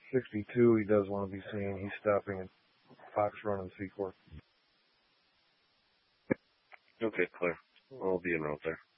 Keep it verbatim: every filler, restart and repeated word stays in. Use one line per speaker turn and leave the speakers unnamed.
sixty-two, he does want to be seen. He's stopping at Fox Run and Seacourt.
Okay, clear. I'll be en route there.